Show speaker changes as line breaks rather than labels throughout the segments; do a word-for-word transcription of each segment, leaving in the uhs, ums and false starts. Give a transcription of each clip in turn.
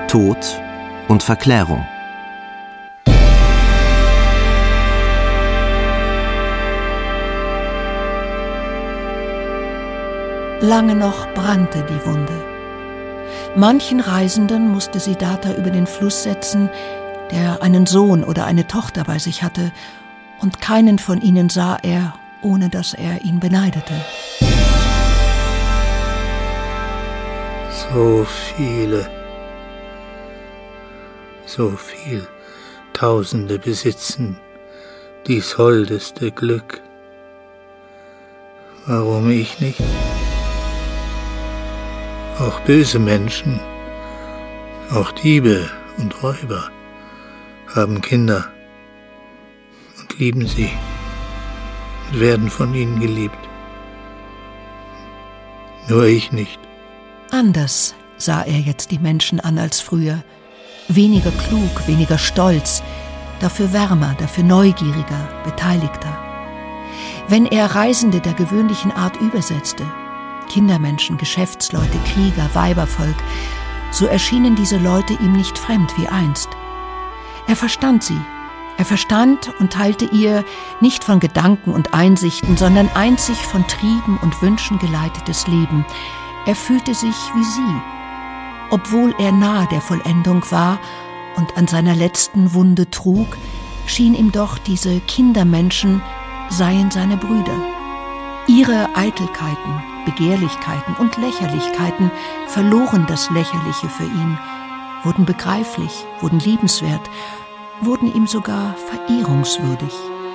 Tod und Verklärung.
Lange noch brannte die Wunde. Manchen Reisenden musste Siddhartha über den Fluss setzen, der einen Sohn oder eine Tochter bei sich hatte, und keinen von ihnen sah er, ohne dass er ihn beneidete.
So viele, so viel Tausende besitzen dies holdeste Glück. Warum ich nicht? Auch böse Menschen, auch Diebe und Räuber haben Kinder und lieben sie und werden von ihnen geliebt. Nur ich nicht.
Anders sah er jetzt die Menschen an als früher. Weniger klug, weniger stolz, dafür wärmer, dafür neugieriger, beteiligter. Wenn er Reisende der gewöhnlichen Art übersetzte, Kindermenschen, Geschäftsleute, Krieger, Weibervolk, so erschienen diese Leute ihm nicht fremd wie einst. Er verstand sie. Er verstand und teilte ihr nicht von Gedanken und Einsichten, sondern einzig von Trieben und Wünschen geleitetes Leben. Er fühlte sich wie sie. Obwohl er nahe der Vollendung war und an seiner letzten Wunde trug, schien ihm doch, diese Kindermenschen seien seine Brüder. Ihre Eitelkeiten, Begehrlichkeiten und Lächerlichkeiten verloren das Lächerliche für ihn, wurden begreiflich, wurden liebenswert, wurden ihm sogar verehrungswürdig.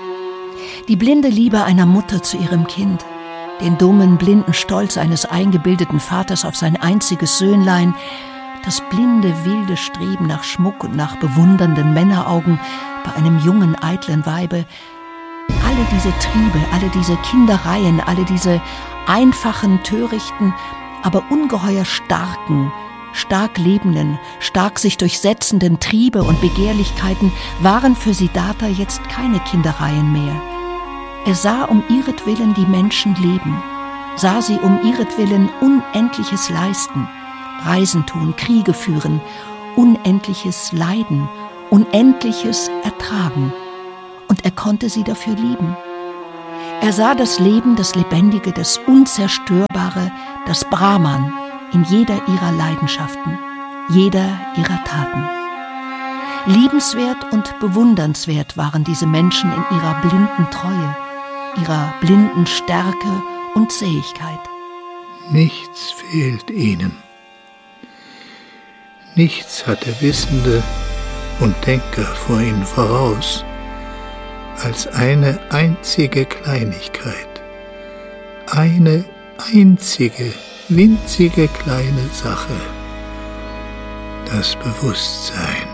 Die blinde Liebe einer Mutter zu ihrem Kind, den dummen, blinden Stolz eines eingebildeten Vaters auf sein einziges Söhnlein, das blinde, wilde Streben nach Schmuck und nach bewundernden Männeraugen bei einem jungen, eitlen Weibe, alle diese Triebe, alle diese Kindereien, alle diese einfachen, törichten, aber ungeheuer starken, stark lebenden, stark sich durchsetzenden Triebe und Begehrlichkeiten waren für Siddhartha jetzt keine Kindereien mehr. Er sah um ihretwillen die Menschen leben, sah sie um ihretwillen Unendliches leisten, Reisen tun, Kriege führen, Unendliches leiden, Unendliches ertragen. Und er konnte sie dafür lieben. Er sah das Leben, das Lebendige, das Unzerstörbare, das Brahman in jeder ihrer Leidenschaften, jeder ihrer Taten. Liebenswert und bewundernswert waren diese Menschen in ihrer blinden Treue, ihrer blinden Stärke und Zähigkeit.
Nichts fehlt ihnen. Nichts hat der Wissende und Denker vor ihnen voraus, als eine einzige Kleinigkeit, eine einzige, winzige kleine Sache, das Bewusstsein,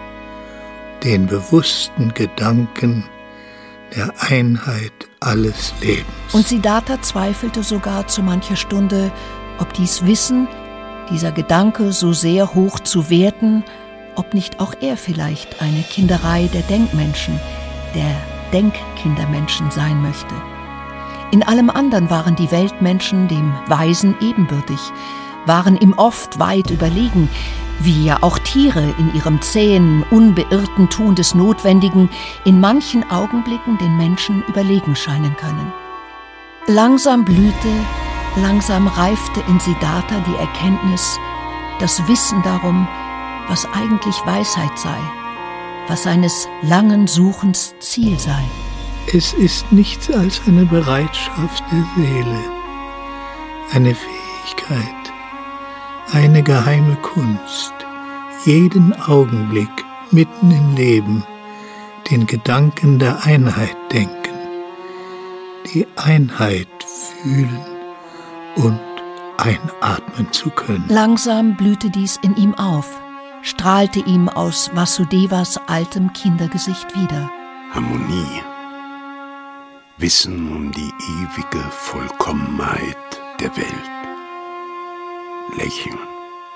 den bewussten Gedanken der Einheit alles Lebens.
Und Siddhartha zweifelte sogar zu mancher Stunde, ob dies Wissen, dieser Gedanke so sehr hoch zu werten, ob nicht auch er vielleicht eine Kinderei der Denkmenschen, der Denkkindermenschen sein möchte. In allem anderen waren die Weltmenschen dem Weisen ebenbürtig, waren ihm oft weit überlegen, wie ja auch Tiere in ihrem zähen, unbeirrten Tun des Notwendigen in manchen Augenblicken den Menschen überlegen scheinen können. Langsam blühte, langsam reifte in Siddhartha die Erkenntnis, das Wissen darum, was eigentlich Weisheit sei, was seines langen Suchens Ziel sei.
Es ist nichts als eine Bereitschaft der Seele, eine Fähigkeit, eine geheime Kunst, jeden Augenblick mitten im Leben den Gedanken der Einheit denken, die Einheit fühlen und einatmen zu können.
Langsam blühte dies in ihm auf, strahlte ihm aus Vasudevas altem Kindergesicht wider.
Harmonie, Wissen um die ewige Vollkommenheit der Welt, Lächeln,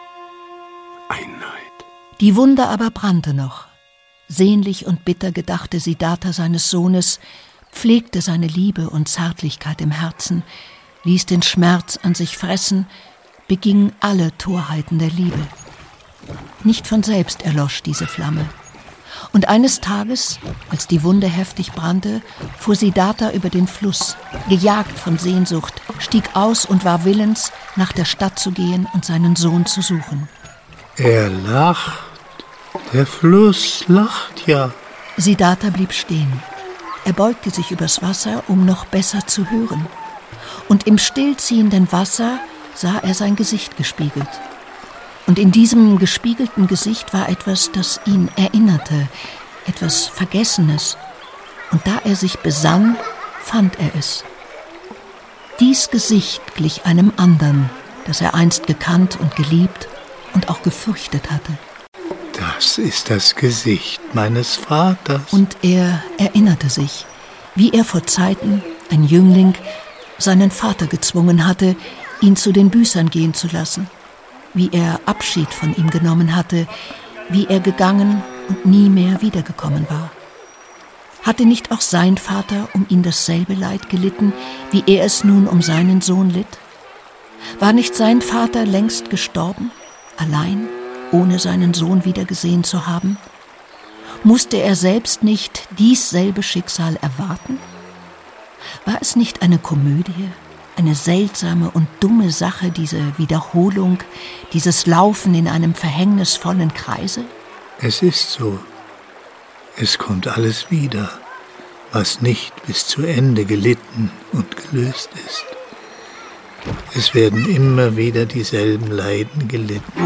Einheit.
Die Wunde aber brannte noch. Sehnlich und bitter gedachte Siddhartha seines Sohnes, pflegte seine Liebe und Zärtlichkeit im Herzen, ließ den Schmerz an sich fressen, beging alle Torheiten der Liebe. Nicht von selbst erlosch diese Flamme. Und eines Tages, als die Wunde heftig brannte, fuhr Siddhartha über den Fluss, gejagt von Sehnsucht, stieg aus und war willens, nach der Stadt zu gehen und seinen Sohn zu suchen.
Er lacht. Der Fluss lacht ja.
Siddhartha blieb stehen. Er beugte sich übers Wasser, um noch besser zu hören. Und im stillziehenden Wasser sah er sein Gesicht gespiegelt. Und in diesem gespiegelten Gesicht war etwas, das ihn erinnerte, etwas Vergessenes. Und da er sich besann, fand er es. Dies Gesicht glich einem anderen, das er einst gekannt und geliebt und auch gefürchtet hatte.
Das ist das Gesicht meines Vaters.
Und er erinnerte sich, wie er vor Zeiten, ein Jüngling, seinen Vater gezwungen hatte, ihn zu den Büßern gehen zu lassen. Wie er Abschied von ihm genommen hatte, wie er gegangen und nie mehr wiedergekommen war. Hatte nicht auch sein Vater um ihn dasselbe Leid gelitten, wie er es nun um seinen Sohn litt? War nicht sein Vater längst gestorben, allein, ohne seinen Sohn wiedergesehen zu haben? Musste er selbst nicht diesselbe Schicksal erwarten? War es nicht eine Komödie? Eine seltsame und dumme Sache, diese Wiederholung, dieses Laufen in einem verhängnisvollen Kreise?
Es ist so. Es kommt alles wieder, was nicht bis zu Ende gelitten und gelöst ist. Es werden immer wieder dieselben Leiden gelitten.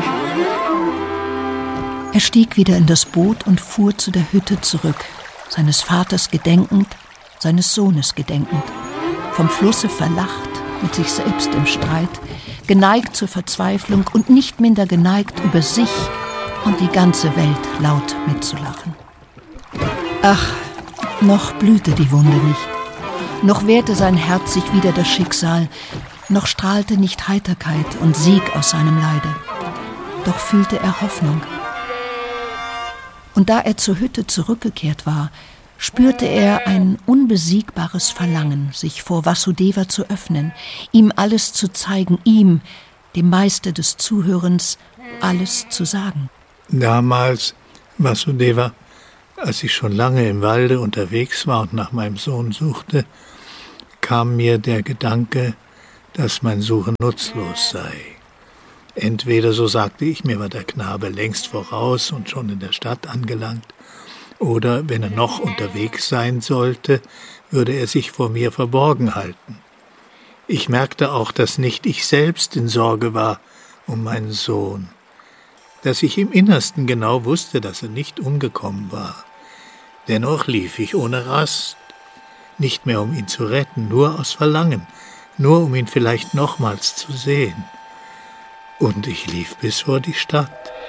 Er stieg wieder in das Boot und fuhr zu der Hütte zurück, seines Vaters gedenkend, seines Sohnes gedenkend, vom Flusse verlacht, mit sich selbst im Streit, geneigt zur Verzweiflung und nicht minder geneigt, über sich und die ganze Welt laut mitzulachen. Ach, noch blühte die Wunde nicht, noch wehrte sein Herz sich wider das Schicksal, noch strahlte nicht Heiterkeit und Sieg aus seinem Leide, doch fühlte er Hoffnung. Und da er zur Hütte zurückgekehrt war, spürte er ein unbesiegbares Verlangen, sich vor Vasudeva zu öffnen, ihm alles zu zeigen, ihm, dem Meister des Zuhörens, alles zu sagen.
Damals, Vasudeva, als ich schon lange im Walde unterwegs war und nach meinem Sohn suchte, kam mir der Gedanke, dass mein Suchen nutzlos sei. Entweder, so sagte ich mir, war der Knabe längst voraus und schon in der Stadt angelangt, oder wenn er noch unterwegs sein sollte, würde er sich vor mir verborgen halten. Ich merkte auch, dass nicht ich selbst in Sorge war um meinen Sohn, dass ich im Innersten genau wusste, dass er nicht umgekommen war. Dennoch lief ich ohne Rast, nicht mehr um ihn zu retten, nur aus Verlangen, nur um ihn vielleicht nochmals zu sehen. Und ich lief bis vor die Stadt.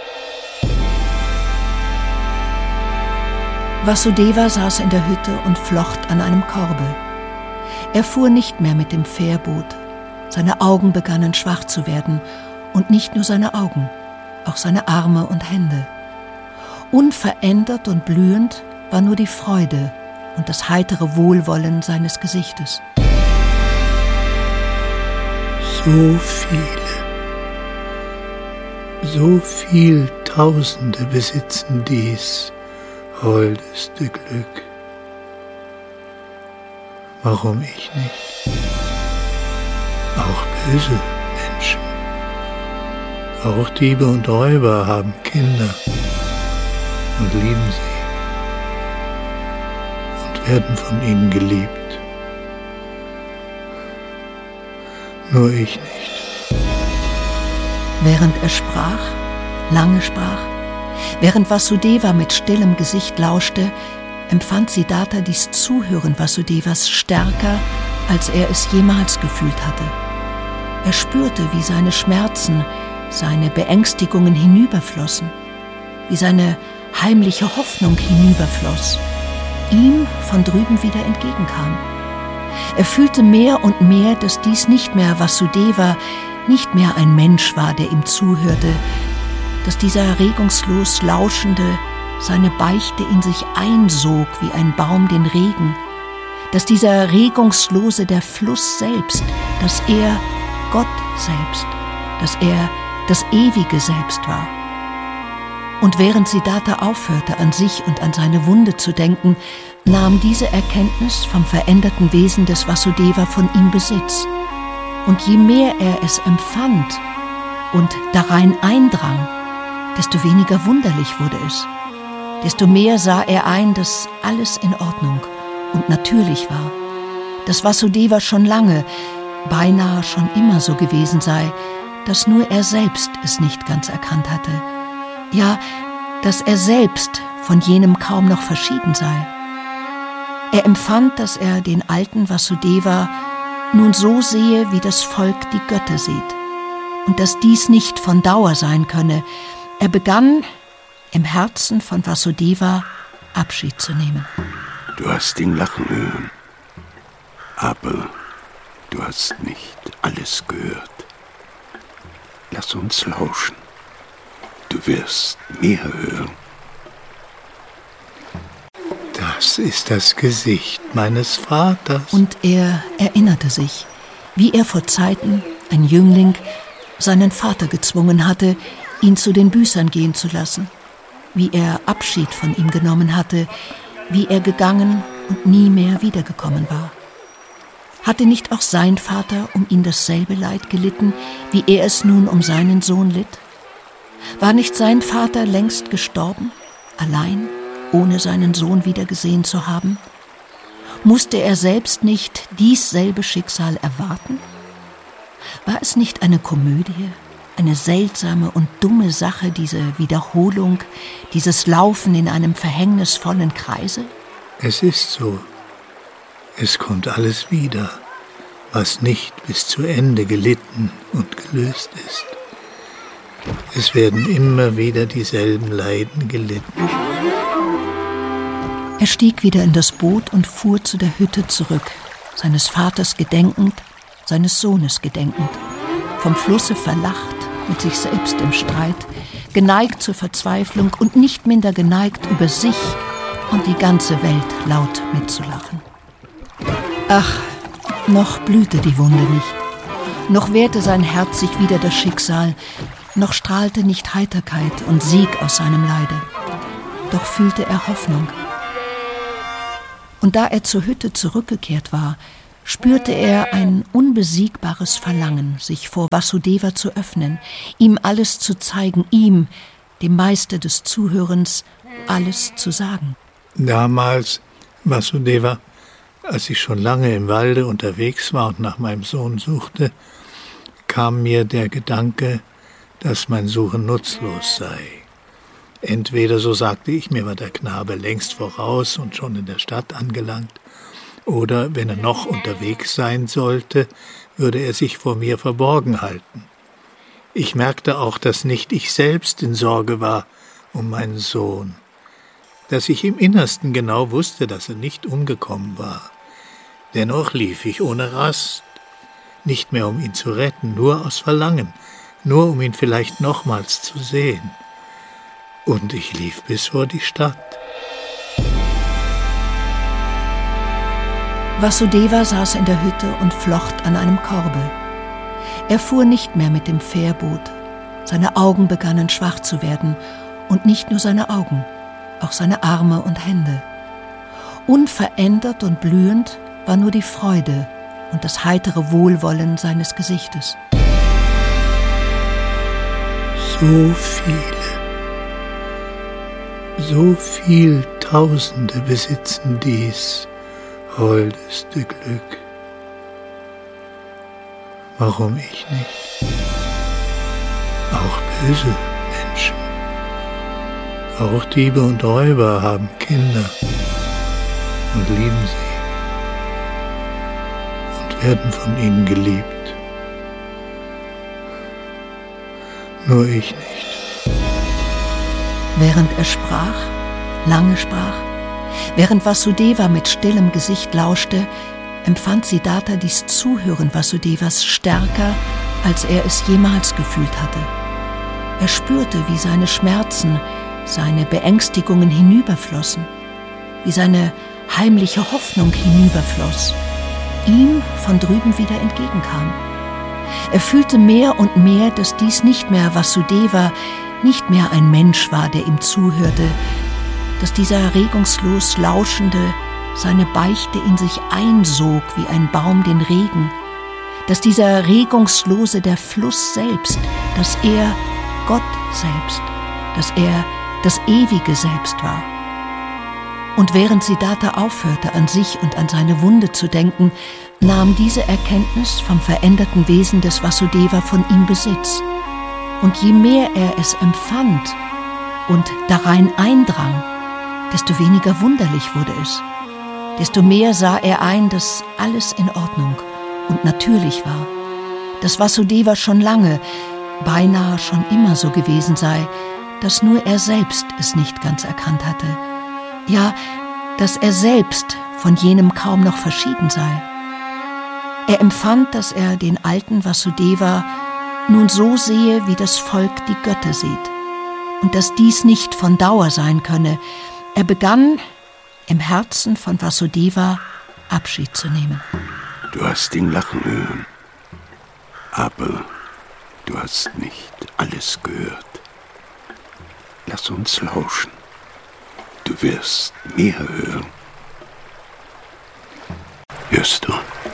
Vasudeva saß in der Hütte und flocht an einem Korbe. Er fuhr nicht mehr mit dem Fährboot. Seine Augen begannen schwach zu werden, und nicht nur seine Augen, auch seine Arme und Hände. Unverändert und blühend war nur die Freude und das heitere Wohlwollen seines Gesichtes.
So viele, so viel Tausende besitzen dies holdeste Glück. Warum ich nicht? Auch böse Menschen, auch Diebe und Räuber haben Kinder und lieben sie und werden von ihnen geliebt. Nur ich nicht.
Während er sprach, lange sprach, während Vasudeva mit stillem Gesicht lauschte, empfand Siddhartha dies Zuhören Vasudevas stärker, als er es jemals gefühlt hatte. Er spürte, wie seine Schmerzen, seine Beängstigungen hinüberflossen, wie seine heimliche Hoffnung hinüberfloss, ihm von drüben wieder entgegenkam. Er fühlte mehr und mehr, dass dies nicht mehr Vasudeva, nicht mehr ein Mensch war, der ihm zuhörte, dass dieser regungslos Lauschende seine Beichte in sich einsog wie ein Baum den Regen, dass dieser Regungslose der Fluss selbst, dass er Gott selbst, dass er das ewige Selbst war. Und während Siddhartha aufhörte, an sich und an seine Wunde zu denken, nahm diese Erkenntnis vom veränderten Wesen des Vasudeva von ihm Besitz. Und je mehr er es empfand und darein eindrang, desto weniger wunderlich wurde es. Desto mehr sah er ein, dass alles in Ordnung und natürlich war. Dass Vasudeva schon lange, beinahe schon immer so gewesen sei, dass nur er selbst es nicht ganz erkannt hatte. Ja, dass er selbst von jenem kaum noch verschieden sei. Er empfand, dass er den alten Vasudeva nun so sehe, wie das Volk die Götter sieht, und dass dies nicht von Dauer sein könne. Er begann, im Herzen von Vasudeva Abschied zu nehmen.
Du hast ihn lachen hören, aber du hast nicht alles gehört. Lass uns lauschen. Du wirst mehr hören.
Das ist das Gesicht meines Vaters.
Und er erinnerte sich, wie er vor Zeiten, ein Jüngling, seinen Vater gezwungen hatte, ihn zu den Büßern gehen zu lassen, wie er Abschied von ihm genommen hatte, wie er gegangen und nie mehr wiedergekommen war. Hatte nicht auch sein Vater um ihn dasselbe Leid gelitten, wie er es nun um seinen Sohn litt? War nicht sein Vater längst gestorben, allein, ohne seinen Sohn wiedergesehen zu haben? Musste er selbst nicht diesselbe Schicksal erwarten? War es nicht eine Komödie, eine seltsame und dumme Sache, diese Wiederholung, dieses Laufen in einem verhängnisvollen Kreise?
Es ist so. Es kommt alles wieder, was nicht bis zu Ende gelitten und gelöst ist. Es werden immer wieder dieselben Leiden gelitten.
Er stieg wieder in das Boot und fuhr zu der Hütte zurück, seines Vaters gedenkend, seines Sohnes gedenkend, vom Flusse verlacht, mit sich selbst im Streit, geneigt zur Verzweiflung und nicht minder geneigt, über sich und die ganze Welt laut mitzulachen. Ach, noch blühte die Wunde nicht, noch wehrte sein Herz sich wider das Schicksal, noch strahlte nicht Heiterkeit und Sieg aus seinem Leide. Doch fühlte er Hoffnung. Und da er zur Hütte zurückgekehrt war, spürte er ein unbesiegbares Verlangen, sich vor Vasudeva zu öffnen, ihm alles zu zeigen, ihm, dem Meister des Zuhörens, alles zu sagen.
Damals, Vasudeva, als ich schon lange im Walde unterwegs war und nach meinem Sohn suchte, kam mir der Gedanke, dass mein Suchen nutzlos sei. Entweder, so sagte ich mir, war der Knabe längst voraus und schon in der Stadt angelangt, oder wenn er noch unterwegs sein sollte, würde er sich vor mir verborgen halten. Ich merkte auch, dass nicht ich selbst in Sorge war um meinen Sohn, dass ich im Innersten genau wusste, dass er nicht umgekommen war. Dennoch lief ich ohne Rast, nicht mehr um ihn zu retten, nur aus Verlangen, nur um ihn vielleicht nochmals zu sehen. Und ich lief bis vor die Stadt.
Vasudeva saß in der Hütte und flocht an einem Korbe. Er fuhr nicht mehr mit dem Fährboot. Seine Augen begannen schwach zu werden, und nicht nur seine Augen, auch seine Arme und Hände. Unverändert und blühend war nur die Freude und das heitere Wohlwollen seines Gesichtes.
So viele, so viel Tausende besitzen dies holdeste Glück. Warum ich nicht? Auch böse Menschen, auch Diebe und Räuber haben Kinder und lieben sie und werden von ihnen geliebt. Nur ich nicht.
Während er sprach, lange sprach, während Vasudeva mit stillem Gesicht lauschte, empfand Siddhartha dies Zuhören Vasudevas stärker, als er es jemals gefühlt hatte. Er spürte, wie seine Schmerzen, seine Beängstigungen hinüberflossen, wie seine heimliche Hoffnung hinüberfloss, ihm von drüben wieder entgegenkam. Er fühlte mehr und mehr, dass dies nicht mehr Vasudeva, nicht mehr ein Mensch war, der ihm zuhörte, dass dieser regungslos Lauschende seine Beichte in sich einsog wie ein Baum den Regen, dass dieser Regungslose der Fluss selbst, dass er Gott selbst, dass er das ewige Selbst war. Und während Siddhartha aufhörte, an sich und an seine Wunde zu denken, nahm diese Erkenntnis vom veränderten Wesen des Vasudeva von ihm Besitz. Und je mehr er es empfand und darein eindrang, desto weniger wunderlich wurde es. Desto mehr sah er ein, dass alles in Ordnung und natürlich war, dass Vasudeva schon lange, beinahe schon immer so gewesen sei, dass nur er selbst es nicht ganz erkannt hatte. Ja, dass er selbst von jenem kaum noch verschieden sei. Er empfand, dass er den alten Vasudeva nun so sehe, wie das Volk die Götter sieht, und dass dies nicht von Dauer sein könne. Er begann, im Herzen von Vasudeva Abschied zu nehmen.
Du hast ihn lachen hören, aber du hast nicht alles gehört. Lass uns lauschen. Du wirst mehr hören. Hörst du?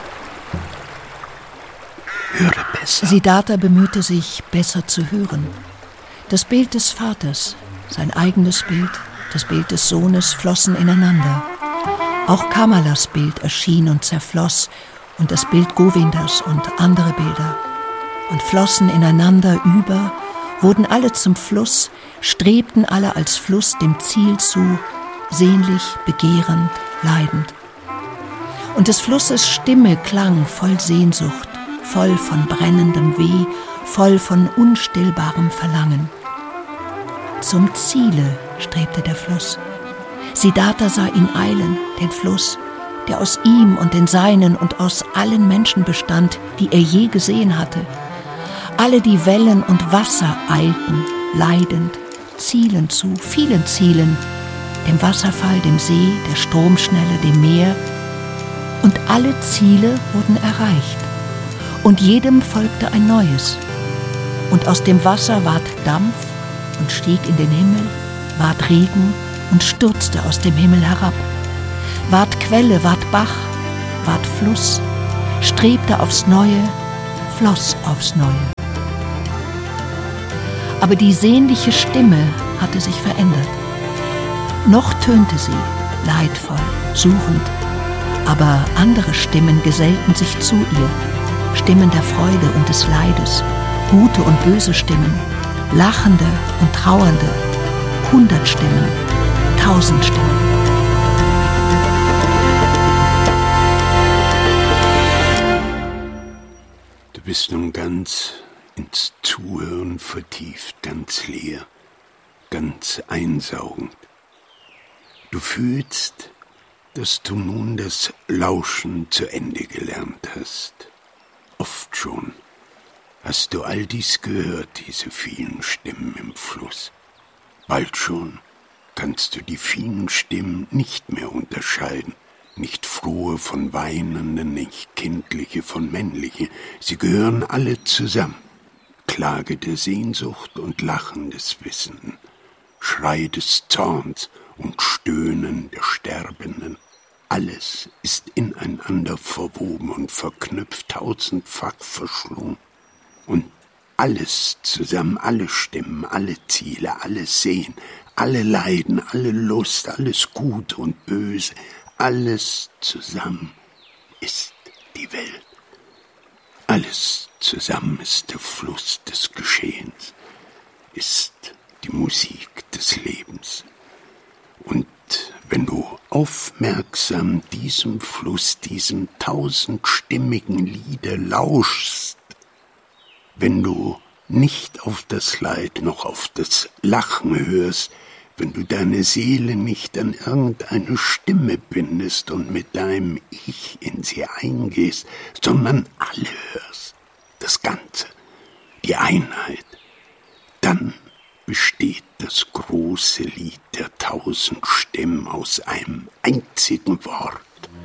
Höre besser.
Siddhartha bemühte sich, besser zu hören. Das Bild des Vaters, sein eigenes Bild, das Bild des Sohnes flossen ineinander. Auch Kamalas Bild erschien und zerfloss, und das Bild Govindas und andere Bilder. Und flossen ineinander über, wurden alle zum Fluss, strebten alle als Fluss dem Ziel zu, sehnlich, begehrend, leidend. Und des Flusses Stimme klang voll Sehnsucht, voll von brennendem Weh, voll von unstillbarem Verlangen. Zum Ziele strebte der Fluss. Siddhartha sah ihn eilen, den Fluss, der aus ihm und den Seinen und aus allen Menschen bestand, die er je gesehen hatte. Alle die Wellen und Wasser eilten, leidend, Zielen zu, vielen Zielen, dem Wasserfall, dem See, der Stromschnelle, dem Meer. Und alle Ziele wurden erreicht, und jedem folgte ein neues. Und aus dem Wasser ward Dampf und stieg in den Himmel, ward Regen und stürzte aus dem Himmel herab, ward Quelle, ward Bach, ward Fluss, strebte aufs Neue, floss aufs Neue. Aber die sehnliche Stimme hatte sich verändert. Noch tönte sie, leidvoll, suchend, aber andere Stimmen gesellten sich zu ihr, Stimmen der Freude und des Leides, gute und böse Stimmen, lachende und trauernde, hundert Stimmen, tausend Stimmen.
Du bist nun ganz ins Zuhören vertieft, ganz leer, ganz einsaugend. Du fühlst, dass du nun das Lauschen zu Ende gelernt hast. Oft schon hast du all dies gehört, diese vielen Stimmen im Fluss. Bald schon kannst du die vielen Stimmen nicht mehr unterscheiden, nicht frohe von weinenden, nicht kindliche von männlichen. Sie gehören alle zusammen. Klage der Sehnsucht und Lachen des Wissenden, Schrei des Zorns und Stöhnen der Sterbenden. Alles ist ineinander verwoben und verknüpft, tausendfach verschlungen. Und alles zusammen, alle Stimmen, alle Ziele, alles Sehen, alle Leiden, alle Lust, alles Gute und Böse, alles zusammen ist die Welt. Alles zusammen ist der Fluss des Geschehens, ist die Musik des Lebens. Und wenn du aufmerksam diesem Fluss, diesem tausendstimmigen Liede lauschst, wenn du nicht auf das Leid noch auf das Lachen hörst, wenn du deine Seele nicht an irgendeine Stimme bindest und mit deinem Ich in sie eingehst, sondern alle hörst, das Ganze, die Einheit, dann besteht das große Lied der tausend Stimmen aus einem einzigen Wort.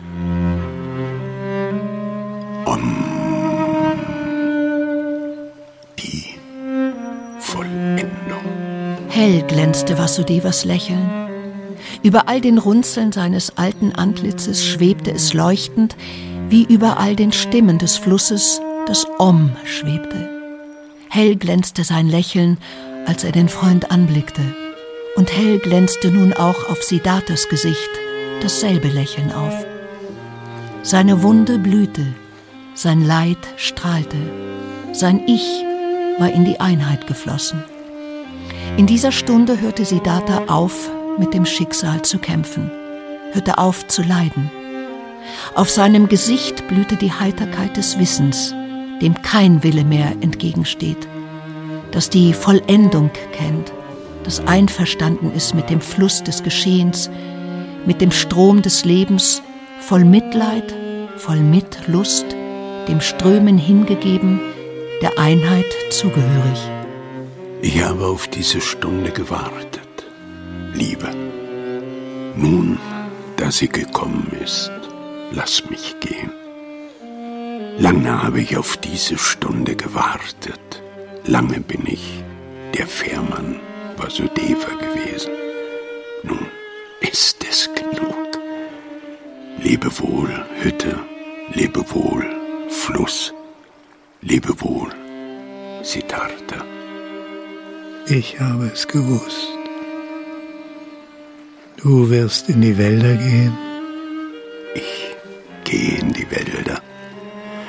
Om. Die Vollendung.
Hell glänzte Vasudevas Lächeln. Über all den Runzeln seines alten Antlitzes schwebte es leuchtend, wie über all den Stimmen des Flusses das Om schwebte. Hell glänzte sein Lächeln, als er den Freund anblickte. Und hell glänzte nun auch auf Siddharthas Gesicht dasselbe Lächeln auf. Seine Wunde blühte, sein Leid strahlte, sein Ich war in die Einheit geflossen. In dieser Stunde hörte Siddhartha auf, mit dem Schicksal zu kämpfen, hörte auf zu leiden. Auf seinem Gesicht blühte die Heiterkeit des Wissens, dem kein Wille mehr entgegensteht, das die Vollendung kennt, das einverstanden ist mit dem Fluss des Geschehens, mit dem Strom des Lebens, voll Mitleid, voll Mitlust, dem Strömen hingegeben, der Einheit zugehörig.
Ich habe auf diese Stunde gewartet, Liebe. Nun, da sie gekommen ist, lass mich gehen. Lange habe ich auf diese Stunde gewartet. Lange bin ich der Fährmann Vasudeva gewesen. Nun ist es genug. Lebe wohl, Hütte, lebe wohl, Fluss, lebe wohl, Siddhartha.
Ich habe es gewusst. Du wirst in die Wälder gehen.
Ich gehe in die Wälder.